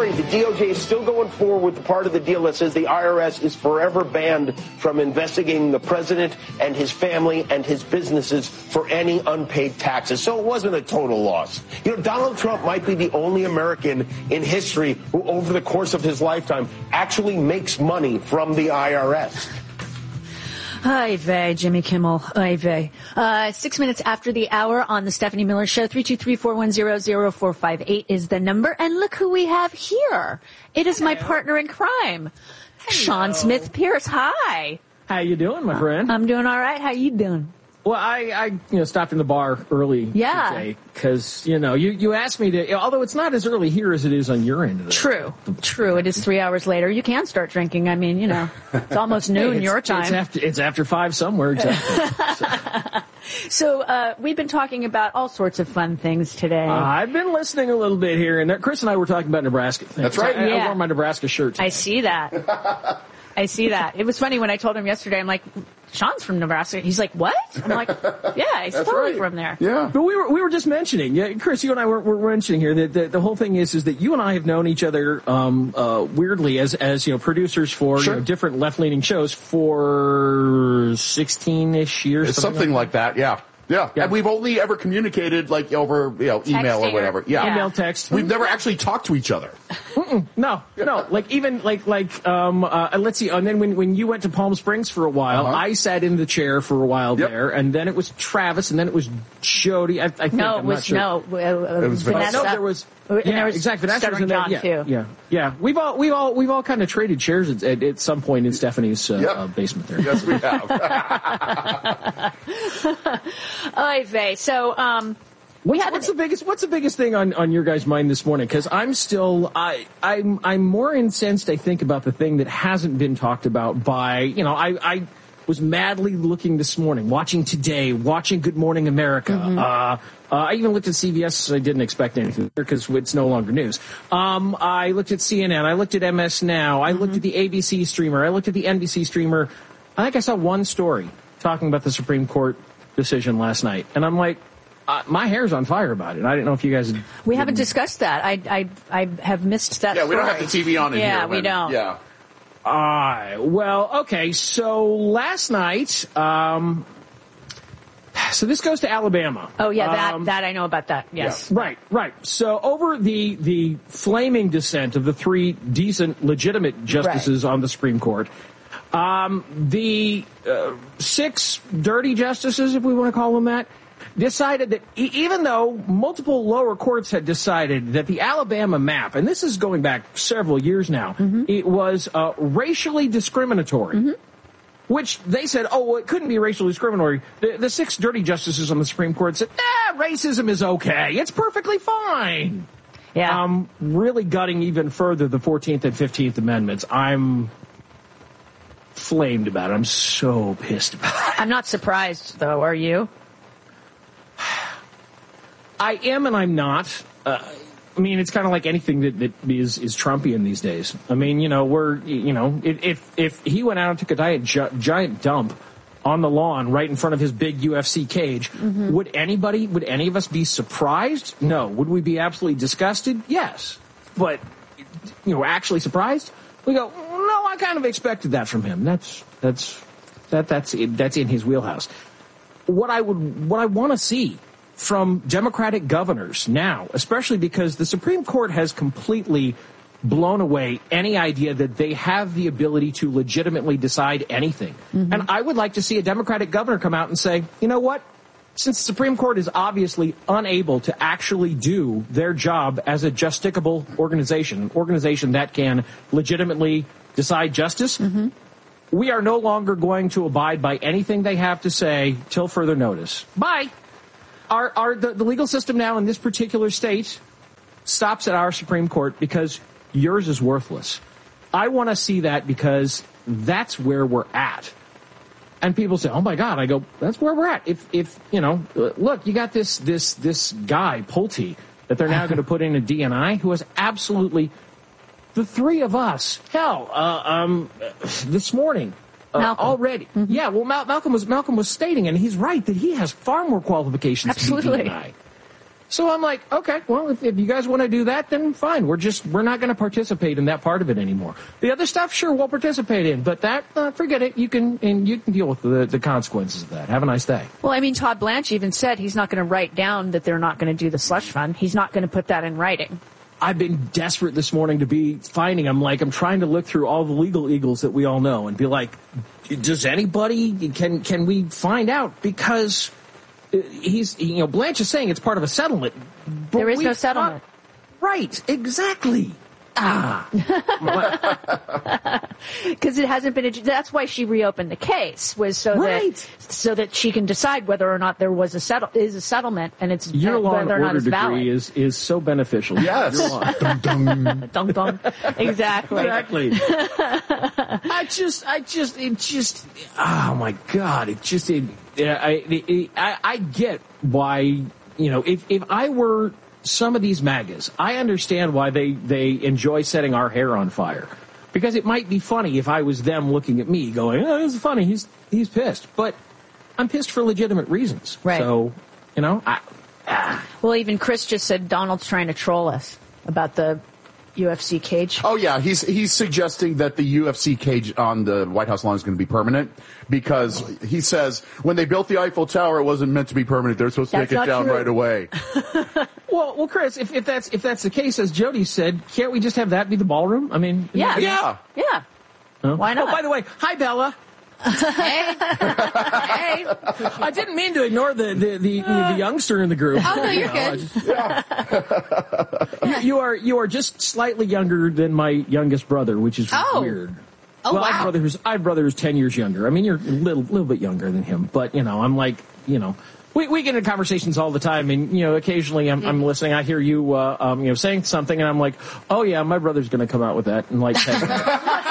story, the DOJ is still going forward with the part of the deal that says the IRS is forever banned from investigating the president and his family and his businesses for any unpaid taxes. So it wasn't a total loss. You know, Donald Trump might be the only American in history who, over the course of his lifetime, actually makes money from the IRS. Hi, vey, Jimmy Kimmel. Hi, vey. 6 minutes after the hour on the Stephanie Miller Show, 323-410-0458 is the number. And look who we have here. It is my partner in crime, Sean Smith Pierce. Hi. How you doing, my friend? I'm doing all right. How you doing? Well, I stopped in the bar early today because, you asked me to, although it's not as early here as it is on your end of the True. It is 3 hours later. You can start drinking. I mean, it's almost noon your time. It's after 5 somewhere, exactly. So we've been talking about all sorts of fun things today. I've been listening a little bit here, and there. Chris and I were talking about Nebraska things. That's right. I wore my Nebraska shirt today. I see that. It was funny when I told him yesterday, I'm like, Sean's from Nebraska. He's like, what? I'm like, yeah, he's totally from there. Yeah. But we were just mentioning, Chris, you and I were mentioning here that the whole thing is that you and I have known each other weirdly as producers for different left-leaning shows for 16-ish years. It's something like that, yeah. Yeah, and we've only ever communicated over email Texting or whatever. Yeah, email, text. We've never actually talked to each other. No. Let's see. And then when you went to Palm Springs for a while, I sat in the chair for a while there, and then it was Travis, and then it was Jody. I think it was Vanessa. No, there was. And there was exactly. Vanessa was in John there. too. Yeah. We've all kind of traded chairs at some point in Stephanie's basement there. Yes, we have. Oy vey. So, what's the biggest thing on your guys' mind this morning? Because I'm still I'm more incensed, I think, about the thing that hasn't been talked about by I was madly looking this morning, watching Today, watching Good Morning America. Mm-hmm. I even looked at CBS. I didn't expect anything because it's no longer news. I looked at CNN. I looked at MS Now. I looked at the ABC streamer. I looked at the NBC streamer. I think I saw one story talking about the Supreme Court decision last night, and I'm like, my hair's on fire about it. I didn't know if you guys. We haven't discussed that. I have missed that. Yeah, we story. don't have the TV on in here. Yeah, we don't. Yeah. Well, okay. So last night, so this goes to Alabama. Oh yeah, that I know about that. Yes. Yeah. Right. So over the flaming dissent of the 3 decent, legitimate justices on the Supreme Court, the 6 dirty justices, if we want to call them that, decided that even though multiple lower courts had decided that the Alabama map, and this is going back several years now, it was racially discriminatory, which they said, it couldn't be racially discriminatory. The 6 dirty justices on the Supreme Court said, racism is okay. It's perfectly fine. Yeah. Really gutting even further the 14th and 15th Amendments. I'm flamed about it. I'm so pissed about it. I'm not surprised, though. Are you? I am and I'm not. It's kind of like anything that is Trumpian these days. I mean, if he went out and took a giant dump on the lawn right in front of his big UFC cage, would any of us be surprised? No. Would we be absolutely disgusted? Yes. But, actually surprised? We go, no, I kind of expected that from him. That's in his wheelhouse. What I want to see from Democratic governors now, especially because the Supreme Court has completely blown away any idea that they have the ability to legitimately decide anything. And I would like to see a Democratic governor come out and say, you know what? Since the Supreme Court is obviously unable to actually do their job as a justicable organization, an organization that can legitimately decide justice, we are no longer going to abide by anything they have to say till further notice. Bye. The legal system now in this particular state stops at our Supreme Court because yours is worthless. I want to see that because that's where we're at. And people say, oh my God, I go, that's where we're at. If look, you got this guy, Pulte, that they're now going to put in a DNI who has absolutely, the 3 of us, this morning, already. Yeah, well, Malcolm was stating, and he's right, that he has far more qualifications to be DNI. So I'm like, okay, well, if you guys want to do that, then fine. We're not going to participate in that part of it anymore. The other stuff, sure, we'll participate in, but that, forget it. You can deal with the consequences of that. Have a nice day. Well, I mean, Todd Blanche even said he's not going to write down that they're not going to do the slush fund. He's not going to put that in writing. I've been desperate this morning to be finding. I'm trying to look through all the legal eagles that we all know and be like, does anybody, can we find out? Because Blanche is saying it's part of a settlement. There is no settlement. Right, exactly. Because it hasn't been. That's why she reopened the case, was so that she can decide whether or not there was a settlement, and it's your law and whether or order not it's valid. Is so beneficial. Yes, dum, dum. Dum, dum. Exactly. Oh my God! I get why, if I were some of these MAGAs, I understand why they enjoy setting our hair on fire. Because it might be funny if I was them looking at me going, oh, this is funny, he's pissed. But I'm pissed for legitimate reasons. Right. So, Well, even Chris just said Donald's trying to troll us about the UFC cage. Oh yeah, he's suggesting that the UFC cage on the White House lawn is going to be permanent because he says when they built the Eiffel Tower, it wasn't meant to be permanent. They're supposed to take it down right away. Well, Chris, if that's the case, as Jody said, can't we just have that be the ballroom? I mean, Yeah. Huh? Why not? Oh, by the way, hi Bella. Hey. I didn't mean to ignore the youngster in the group. Oh no, you're good. You are just slightly younger than my youngest brother, which is weird. Oh, well, wow. I have a brother who's 10 years younger. I mean, you're a little bit younger than him, but I'm like, we get into conversations all the time, and occasionally I'm listening. I hear you saying something, and I'm like, oh yeah, my brother's going to come out with that in like 10 minutes.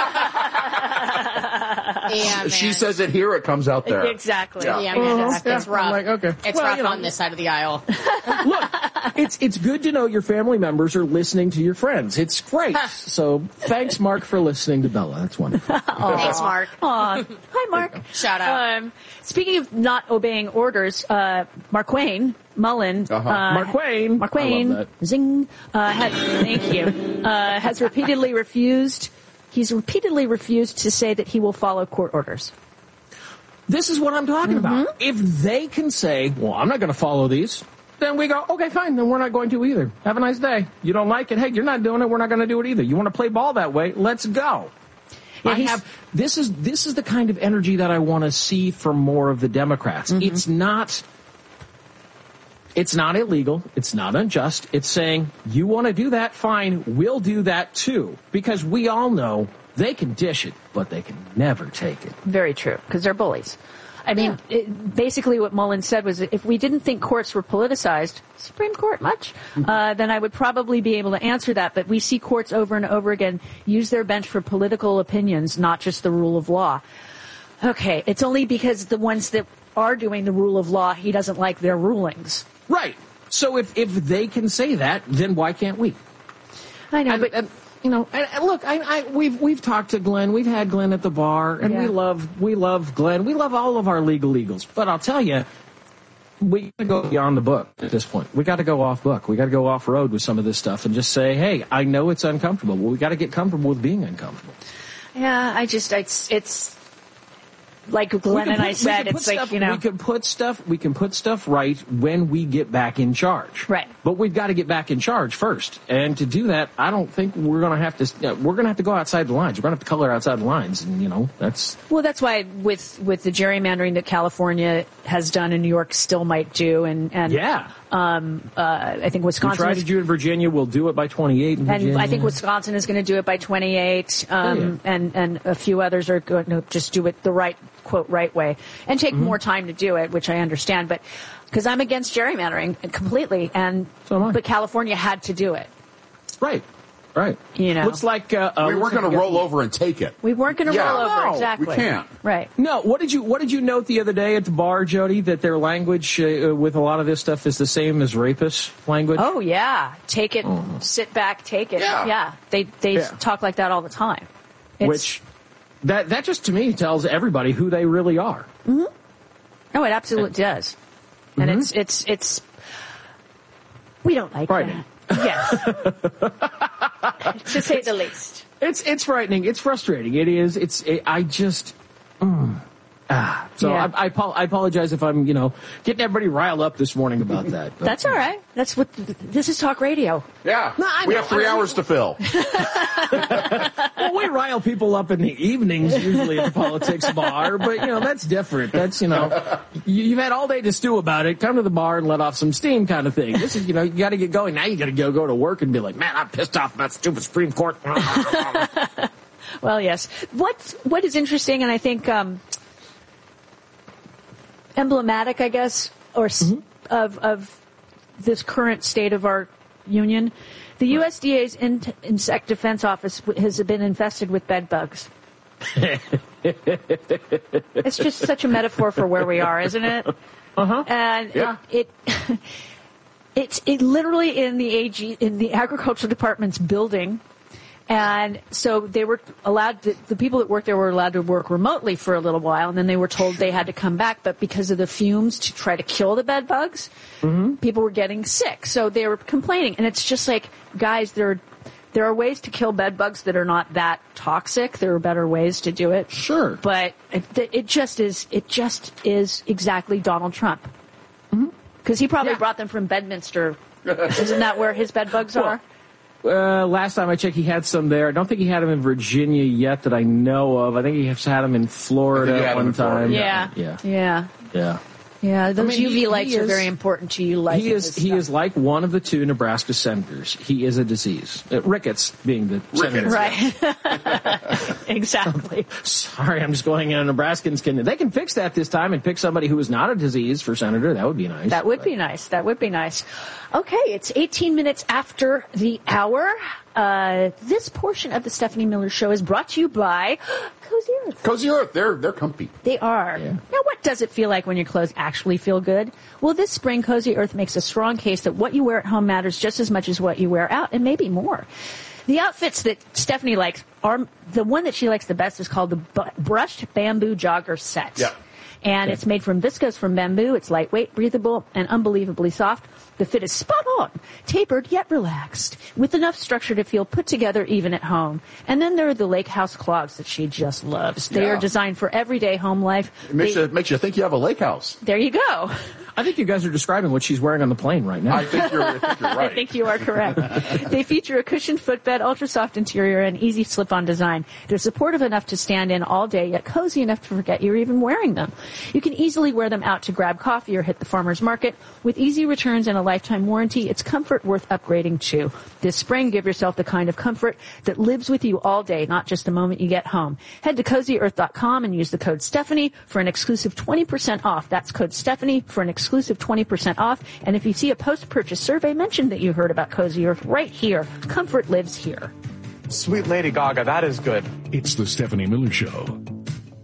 Yeah, man. She says it here, it comes out there. Exactly. Yeah, man, it's rough. I'm like, okay. It's rough on this side of the aisle. Look, it's good to know your family members are listening to your friends. It's great. So thanks, Mark, for listening to Bella. That's wonderful. Thanks, Mark. Aw. Hi, Mark. Shout out. Speaking of not obeying orders, Marquayne Mullen. Marquayne. Marquayne. I love that. Zing. Thank you. Has repeatedly refused. He's repeatedly refused to say that he will follow court orders. This is what I'm talking about. If they can say, well, I'm not going to follow these, then we go, okay, fine, then we're not going to either. Have a nice day. You don't like it? Hey, you're not doing it. We're not going to do it either. You want to play ball that way? Let's go. Yeah, this is the kind of energy that I want to see from more of the Democrats. It's not illegal. It's not unjust. It's saying, you want to do that? Fine. We'll do that too. Because we all know they can dish it, but they can never take it. Very true, because they're bullies. I mean, basically what Mullen said was if we didn't think courts were politicized, Supreme Court much, then I would probably be able to answer that. But we see courts over and over again use their bench for political opinions, not just the rule of law. Okay, it's only because the ones that are doing the rule of law, he doesn't like their rulings. Right. So if they can say that, then why can't we? I know, but look, we've talked to Glenn. We've had Glenn at the bar, and we love Glenn. We love all of our legal eagles. But I'll tell you, we got to go beyond the book at this point. We got to go off book. We got to go off road with some of this stuff and just say, hey, I know it's uncomfortable. Well, we got to get comfortable with being uncomfortable. Yeah, it's like Glenn and I said, it's like, we can put stuff right when we get back in charge. Right. But we've got to get back in charge first. And to do that, I don't think we're going to have to go outside the lines. We're going to have to color outside the lines. And, that's. Well, that's why with the gerrymandering that California has done and New York still might do. And yeah. I think Wisconsin. We tried to do it in Virginia. We'll do it by 28 in Virginia. And I think Wisconsin is going to do it by 28. And a few others are going to just do it the right way and take more time to do it, which I understand. But because I'm against gerrymandering completely, and so am I. But California had to do it. Right. Looks like we weren't going to roll over and take it. We weren't going to roll over, exactly. We can't. Right. No. What did you note the other day at the bar, Jody? That their language with a lot of this stuff is the same as rapist language. Oh yeah, take it, sit back, take it. Yeah. They talk like that all the time. Which that just to me tells everybody who they really are. Mm-hmm. No, it absolutely does. And it's We don't like Frightening. that. Yes. To say the least. It's frightening. It's frustrating. It is. I just. So Yeah. I apologize if I'm, getting everybody riled up this morning about that. But, That's all right. That's what this is talk radio. Yeah. No, I we know. have 3 hours to fill. Well, we rile people up in the evenings, usually at the politics bar, but, that's different. That's, you've had all day to stew about it. Come to the bar and let off some steam kind of thing. This is, you got to get going. Now you got to go to work and be like, man, I'm pissed off about stupid Supreme Court. Well, yes. What is interesting, and I think emblematic, I guess, or of this current state of our union, the USDA's Insect Defense Office has been infested with bed bugs. It's just such a metaphor for where we are, isn't it? Uh-huh. And Yeah. it's literally in the agricultural department's building. And so they were allowed the people that worked there were allowed to work remotely for a little while, and then they were told they had to come back. But because of the fumes to try to kill the bed bugs, people were getting sick. So they were complaining. And it's just like, guys, there are ways to kill bed bugs that are not that toxic. There are better ways to do it. Sure. But it just is exactly Donald Trump. Because he probably brought them from Bedminster. Isn't that where his bed bugs are? Last time I checked, he had some there. I don't think he had them in Virginia yet that I know of. I think he has had them in Florida had at them one in Florida. time. Yeah. Yeah. Those I mean, UV lights he are is- very important to you. He is like one of the two Nebraska senators. He is a disease. Ricketts being the senator. Right. Exactly. Sorry, I'm just going in. Nebraskans they can fix that this time and pick somebody who is not a disease for senator. That would be nice. That would be nice. That would be nice. Okay, it's 18 minutes after the hour. This portion of the Stephanie Miller Show is brought to you by Cozy Earth. Cozy Earth, they're comfy. They are. Yeah. Now, what does it feel like when your clothes actually feel good? Well, this spring, Cozy Earth makes a strong case that what you wear at home matters just as much as what you wear out, and maybe more. The outfits that Stephanie likes are the one that she likes the best is called the Brushed Bamboo Jogger Set. Yeah. And it's made from viscose from bamboo. It's lightweight, breathable, and unbelievably soft. The fit is spot on, tapered yet relaxed, with enough structure to feel put together even at home. And then there are the Lake House clogs that she just loves. They are designed for everyday home life. It makes you think you have a lake house. There you go. I think you guys are describing what she's wearing on the plane right now. I think you're right. I think you are correct. They feature a cushioned footbed, ultra-soft interior, and easy slip-on design. They're supportive enough to stand in all day, yet cozy enough to forget you're even wearing them. You can easily wear them out to grab coffee or hit the farmer's market. With easy returns and a lifetime warranty, it's comfort worth upgrading to. This spring, give yourself the kind of comfort that lives with you all day, not just the moment you get home. Head to CozyEarth.com and use the code Stephanie for an exclusive 20% off. That's code Stephanie for an exclusive 20% off. And if you see a post-purchase survey, mention that you heard about Cozy Earth right here. Comfort lives here. Sweet Lady Gaga, that is good. It's the Stephanie Miller Show.